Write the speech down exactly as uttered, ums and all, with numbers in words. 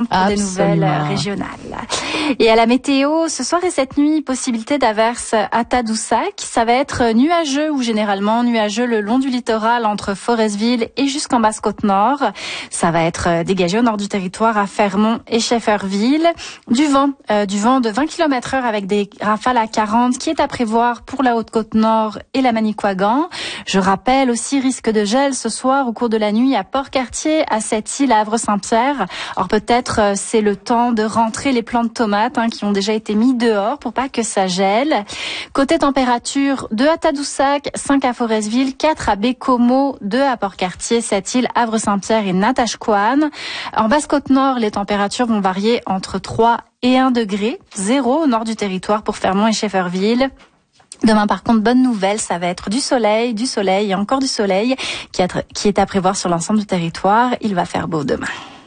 pour Absolument. Des nouvelles régionales. Et à la météo, ce soir et cette nuit, possibilité d'averses à Tadoussac. Ça va être nuageux ou généralement nuageux le long du littoral entre Forestville et jusqu'en Basse-Côte-Nord. Ça va être dégagé au nord du territoire à Fermont et Shefferville. Du vent, euh, du vent de vingt kilomètres heure avec des rafales à quarante qui est à prévoir pour la Haute-Côte-Nord et la Manicouagan. Je rappelle aussi risque de gel ce soir au cours de la nuit à Port-Cartier, à Sept-Îles, à Havre-Saint-Pierre. Alors peut-être euh, c'est le temps de rentrer les plants de tomates hein, qui ont déjà été mis dehors pour pas que ça gèle. Côté température, deux à Tadoussac, cinq à Forestville, quatre à Bécomo, deux à Port-Cartier, Sept-Îles, Havre-Saint-Pierre et Natashquan. En Basse-Côte-Nord, les températures vont varier entre trois et un degré, zéro au nord du territoire pour Fermont et Shefferville. Demain, par contre, bonne nouvelle, ça va être du soleil, du soleil et encore du soleil qui est à prévoir sur l'ensemble du territoire. Il va faire beau demain.